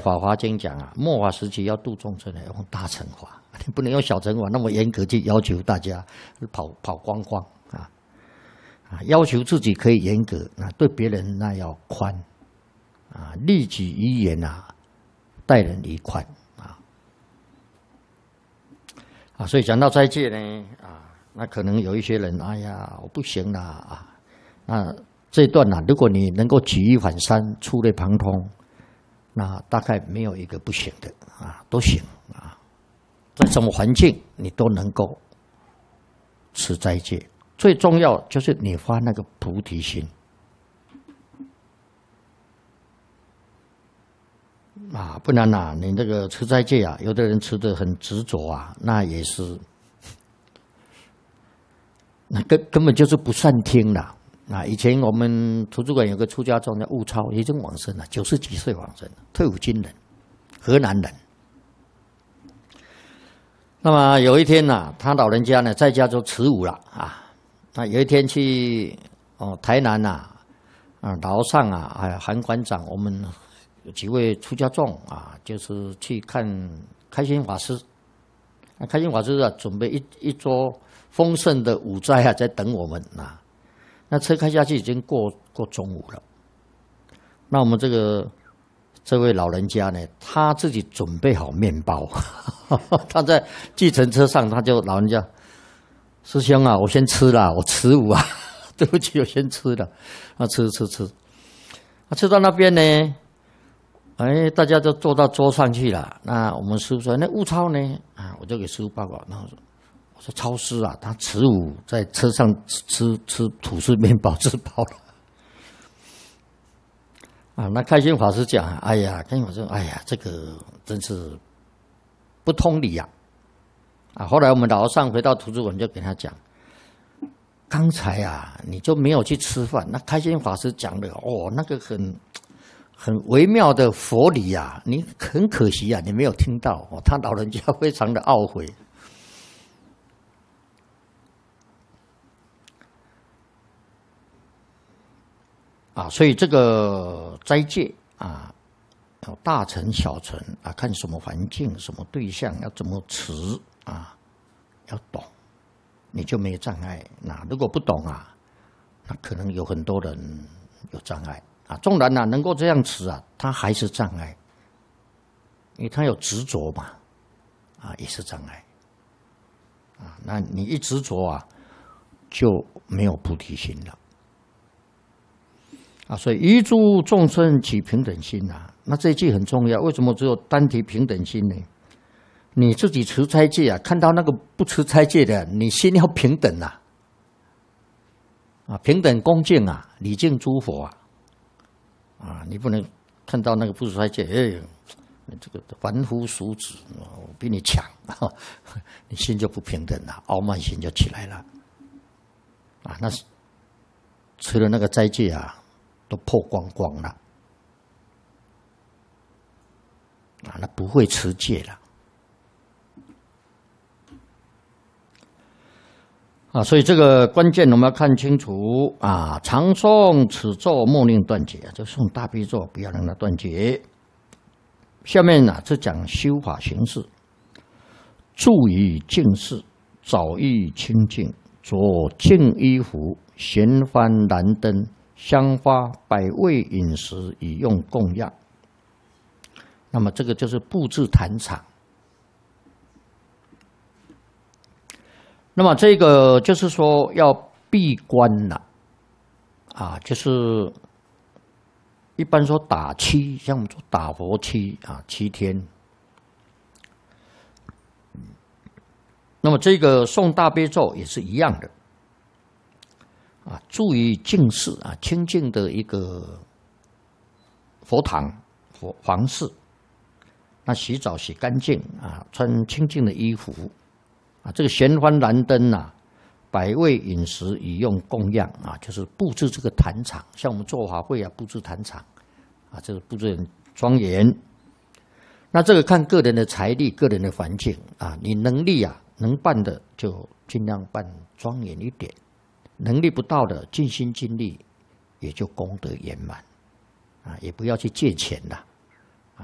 法华经》讲啊，末法时期要度众生呢，用大乘法，你不能用小乘法那么严格去要求大家跑光光啊！要求自己可以严格，对别人那要宽啊，利己于言啊，待人宜宽啊！所以讲到斋戒呢那可能有一些人，哎呀，我不行啦啊！那这一段如果你能够举一反三，触类旁通，那大概没有一个不行的都行啊！在什么环境你都能够持斋戒，最重要就是你发那个菩提心不然你这个持斋戒有的人持得很执着那也是，那根本就是不善听了。以前我们图书馆有个出家众叫悟超，已经往生了，90几岁往生了，退伍军人，河南人。那么有一天他老人家在家就持午了那有一天去台南楼上还有韩馆长，我们有几位出家众就是去看开心法师。开心法师准备一桌丰盛的午斋在等我们那车开下去已经过中午了。那我们这位老人家呢，他自己准备好面包，他在计程车上，老人家，师兄我先吃了，我持午对不起，我先吃了，吃，吃到那边呢，大家都坐到桌上去了。那我们师父说，那悟超呢？我就给师父报告，然后我说超师他持午在车上吃吐司面包吃饱了。那开心法师讲，开心法师说，这个真是不通理后来我们老上回到图书馆就给他讲，刚才你就没有去吃饭，那开心法师讲的那个很微妙的佛理你很可惜你没有听到他老人家非常的懊悔。所以这个斋戒有大乘小乘看什么环境什么对象要怎么持要懂，你就没障碍。那如果不懂那可能有很多人有障碍纵然能够这样持他还是障碍，因为他有执着嘛也是障碍那你一执着就没有菩提心了所以依诸众生起平等心那这一句很重要。为什么只有单提平等心呢？你自己持斋戒看到那个不持斋戒的，你心要平等平等恭敬礼敬诸佛你不能看到那个不持斋戒，你这个凡夫俗子，我比你强你心就不平等了，傲慢心就起来了那除了那个斋戒都破光光了那不会持戒了所以这个关键我们要看清楚常诵此咒莫令断绝就诵大悲咒不要让它断绝。下面是讲修法行事，住于净室，早浴清净，着净衣服，闲幡燃灯，香花百味饮食，以用供养。那么这个就是布置坛场。那么这个就是说要闭关了就是一般说打七，像我们说打佛七7天。那么这个诵大悲咒也是一样的住于净室清净的一个佛堂房室。那洗澡洗干净穿清净的衣服这个闲幡燃灯百味饮食以用供养就是布置这个坛场，像我们做法会布置坛场这个布置很庄严。那这个看个人的财力、个人的环境你能力能办的就尽量办庄严一点，能力不到的尽心尽力，也就功德圆满也不要去借钱了。